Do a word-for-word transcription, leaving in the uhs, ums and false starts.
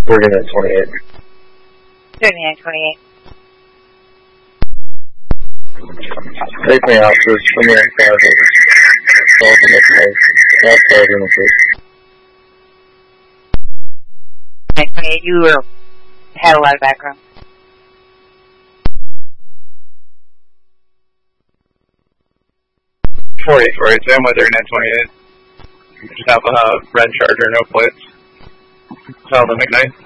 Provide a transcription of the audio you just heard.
thirty-nine twenty-eight. thirty-nine twenty-eight. Take me out, sir. Come here, five over. Call from the place. That's five in the place. nine twenty-eight, you were, had a lot of background. forty, forty, same with thirty-nine twenty-eight. Just have a uh, red Charger, no plates. South of McKnight.